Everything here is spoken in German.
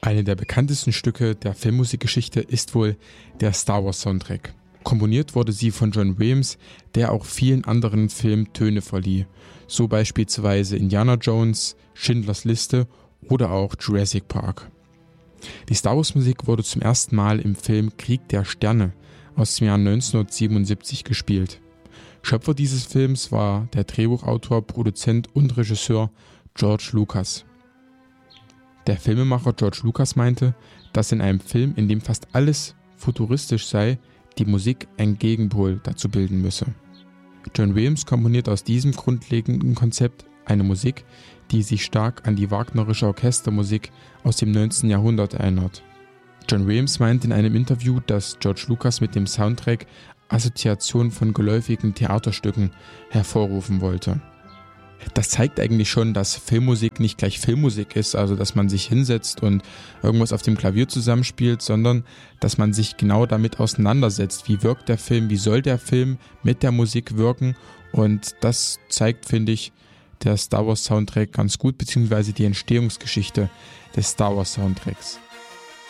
Eine der bekanntesten Stücke der Filmmusikgeschichte ist wohl der Star Wars Soundtrack. Komponiert wurde sie von John Williams, der auch vielen anderen Filmen Töne verlieh, so beispielsweise Indiana Jones, Schindlers Liste oder auch Jurassic Park. Die Star Wars Musik wurde zum ersten Mal im Film Krieg der Sterne aus dem Jahr 1977 gespielt. Schöpfer dieses Films war der Drehbuchautor, Produzent und Regisseur George Lucas. Der Filmemacher George Lucas meinte, dass in einem Film, in dem fast alles futuristisch sei, die Musik ein Gegenpol dazu bilden müsse. John Williams komponiert aus diesem grundlegenden Konzept eine Musik, die sich stark an die wagnerische Orchestermusik aus dem 19. Jahrhundert erinnert. John Williams meinte in einem Interview, dass George Lucas mit dem Soundtrack Assoziationen von geläufigen Theaterstücken hervorrufen wollte. Das zeigt eigentlich schon, dass Filmmusik nicht gleich Filmmusik ist, also dass man sich hinsetzt und irgendwas auf dem Klavier zusammenspielt, sondern dass man sich genau damit auseinandersetzt. Wie wirkt der Film, wie soll der Film mit der Musik wirken? Und das zeigt, finde ich, der Star Wars Soundtrack ganz gut, beziehungsweise die Entstehungsgeschichte des Star Wars Soundtracks.